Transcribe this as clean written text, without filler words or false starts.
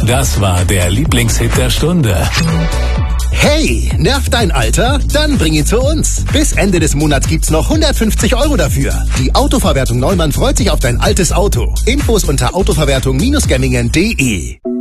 Das war der Lieblingshit der Stunde. Hey, nervt dein Alter? Dann bring ihn zu uns. Bis Ende des Monats gibt's noch 150 € dafür. Die Autoverwertung Neumann freut sich auf dein altes Auto. Infos unter autoverwertung-gemmingen.de.